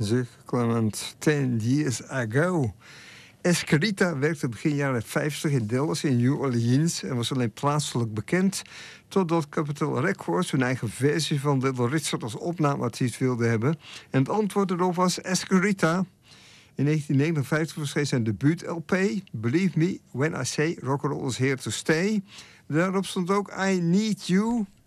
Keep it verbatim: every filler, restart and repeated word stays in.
Zeg, Clement, ten years ago. Esquerita werkte begin jaren vijftig in Dallas in New Orleans en was alleen plaatselijk bekend, totdat Capitol Records hun eigen versie van Little Richard als opnameartiest wilde hebben. En het antwoord erop was Esquerita. In negentien negenenvijftig verscheen zijn debuut-L P, Believe Me When I Say Rock'n'Roll is Here to Stay. Daarop stond ook I Need You.